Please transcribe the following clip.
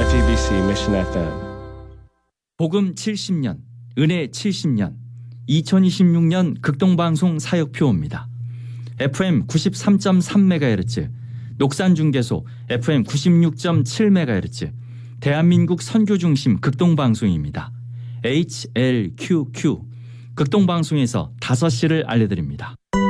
JTBC Mission FM. 복음 70년, 은혜 70년, 2026년 극동방송 사역표입니다. FM 93.3MHz, 녹산중계소 FM 96.7MHz, 대한민국 선교중심 극동방송입니다. HLQQ, 극동방송에서 5시를 알려드립니다.